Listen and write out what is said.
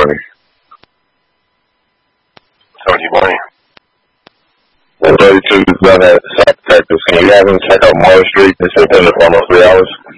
me. 1720. 132 is done at South Texas. Can you have him check out Morris Street? It's been there for almost 3 hours.